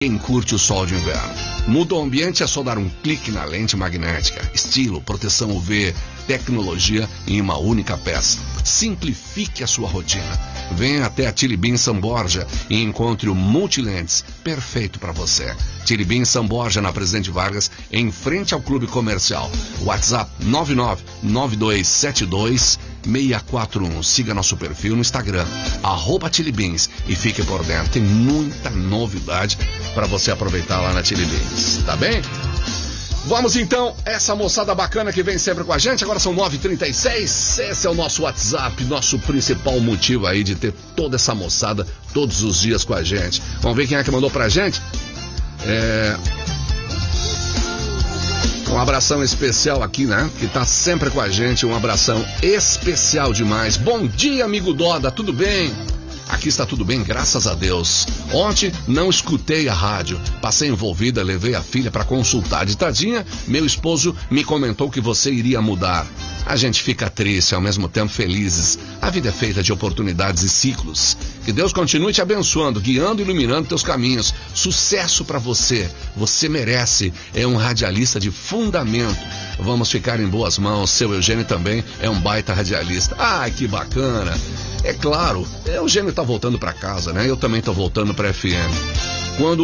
Quem curte o sol de inverno. Muda o ambiente é só dar um clique na lente magnética. Estilo, proteção UV, tecnologia em uma única peça. Simplifique a sua rotina. Venha até a Tilibin São Borja e encontre o Multilentes, perfeito para você. Tilibin São Borja, na Presidente Vargas, em frente ao Clube Comercial. WhatsApp 999272-641. Siga nosso perfil no Instagram, @Tilibins, e fique por dentro. Tem muita novidade para você aproveitar lá na Tilibins, tá bem? Vamos então, essa moçada bacana que vem sempre com a gente. Agora são 9h36, esse é o nosso WhatsApp, nosso principal motivo aí de ter toda essa moçada todos os dias com a gente. Vamos ver quem é que mandou pra gente? Um abração especial aqui, né? Que tá sempre com a gente, um abração especial demais. Bom dia, amigo Doda, tudo bem? Aqui está tudo bem, graças a Deus. Ontem não escutei a rádio, passei envolvida, levei a filha para consultar. De tadinha, meu esposo me comentou que você iria mudar. A gente fica triste, ao mesmo tempo felizes. A vida é feita de oportunidades e ciclos. Que Deus continue te abençoando, guiando e iluminando teus caminhos. Sucesso para você. Você merece. É um radialista de fundamento. Vamos ficar em boas mãos. Seu Eugênio também é um baita radialista. Ai, que bacana. É claro, o Eugênio tá voltando para casa, né? Eu também tô voltando para FM. Quando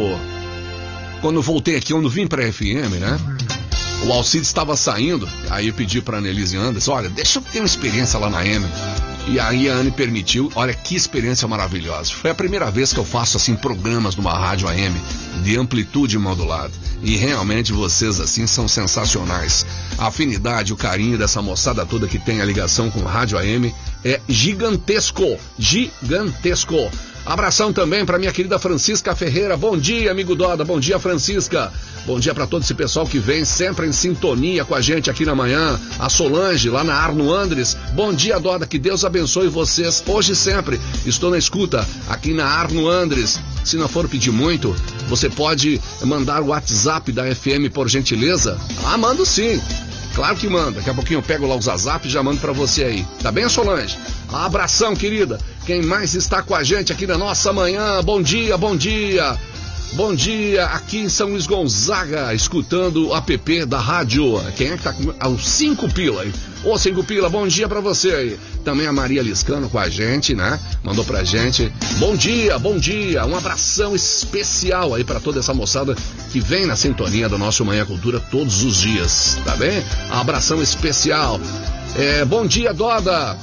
eu voltei aqui, quando vim para FM, né? O Alcides estava saindo, aí eu pedi para a Annelise Anderson, olha, deixa eu ter uma experiência lá na AM. E aí a Anne permitiu, olha que experiência maravilhosa. Foi a primeira vez que eu faço assim programas numa rádio AM de amplitude modulada. E realmente vocês assim são sensacionais. A afinidade, o carinho dessa moçada toda que tem a ligação com rádio AM é gigantesco, gigantesco. Abração também para minha querida Francisca Ferreira. Bom dia, amigo Doda. Bom dia, Francisca. Bom dia para todo esse pessoal que vem sempre em sintonia com a gente aqui na manhã. A Solange, lá na Arno Andres. Bom dia, Doda. Que Deus abençoe vocês hoje e sempre. Estou na escuta aqui na Arno Andres. Se não for pedir muito, você pode mandar o WhatsApp da FM, por gentileza? Ah, mando sim. Claro que manda. Daqui a pouquinho eu pego lá os WhatsApp e já mando pra você aí. Tá bem, Solange? Abração, querida. Quem mais está com a gente aqui na nossa manhã? Bom dia, bom dia. Bom dia, aqui em São Luís Gonzaga, escutando o app da rádio. Quem é que tá com os 5 pila aí? Ô, 5 pila, bom dia pra você aí. Também a Maria Liscano com a gente, né? Mandou pra gente. Bom dia, bom dia. Um abração especial aí pra toda essa moçada que vem na sintonia do nosso Manhã Cultura todos os dias, tá bem? Abração especial. Bom dia, Doda.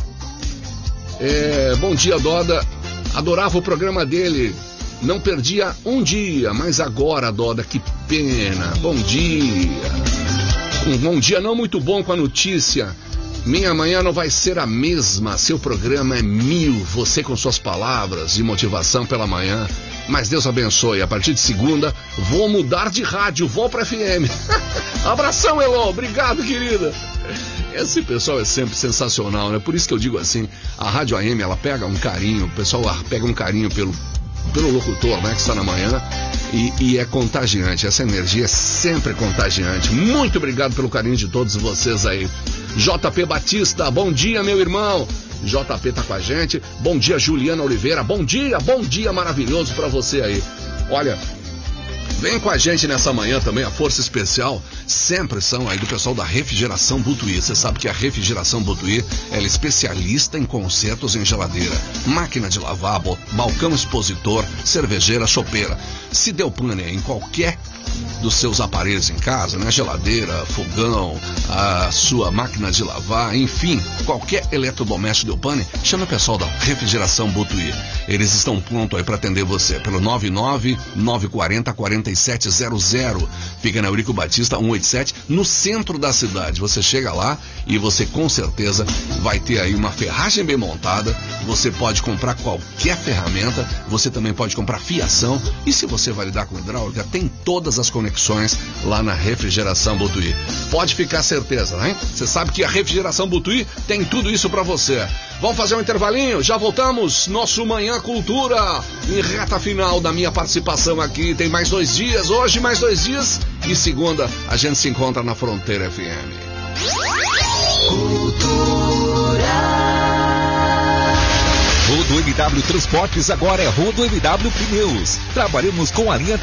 Bom dia, Doda. Adorava o programa dele. Não perdia um dia, mas agora, Doda, que pena. Bom dia. Um bom dia não muito bom com a notícia. Minha manhã não vai ser a mesma. Seu programa é 1000. Você com suas palavras de motivação pela manhã. Mas Deus abençoe. A partir de segunda, vou mudar de rádio. Vou pra FM. Abração, Elô. Obrigado, querida. Esse pessoal é sempre sensacional, né? Por isso que eu digo assim, a Rádio AM, ela pega um carinho. O pessoal pega um carinho pelo locutor, né, que está na manhã, e é contagiante. Essa energia é sempre contagiante. Muito obrigado pelo carinho de todos vocês aí. JP Batista, bom dia, meu irmão. JP tá com a gente. Bom dia, Juliana Oliveira. Bom dia maravilhoso pra você aí. Olha, vem com a gente nessa manhã também, a força especial sempre são aí do pessoal da Refrigeração Butuí. Você sabe que a Refrigeração Butuí, ela é especialista em consertos em geladeira, máquina de lavar, balcão expositor, cervejeira, chopeira. Se deu pane em qualquer dos seus aparelhos em casa, né? Geladeira, fogão, a sua máquina de lavar, enfim, qualquer eletrodoméstico deu pane, chama o pessoal da Refrigeração Butuí. Eles estão prontos aí para atender você pelo 99-940-4700. Fica na Eurico Batista 187, no centro da cidade. Você chega lá e você com certeza vai ter aí uma ferragem bem montada. Você pode comprar qualquer ferramenta, você também pode comprar fiação, e se você vai lidar com hidráulica, tem todas as conexões lá na Refrigeração Butuí. Pode ficar certeza, né? Você sabe que a Refrigeração Butuí tem tudo isso para você. Vamos fazer um intervalinho? Já voltamos. Nosso Manhã Cultura, em reta final da minha participação aqui. Tem mais 2 dias, hoje mais 2 dias, e segunda a gente se encontra na Fronteira FM. Rodo MW Transportes agora é Rodo MW Pneus. Trabalhamos com a linha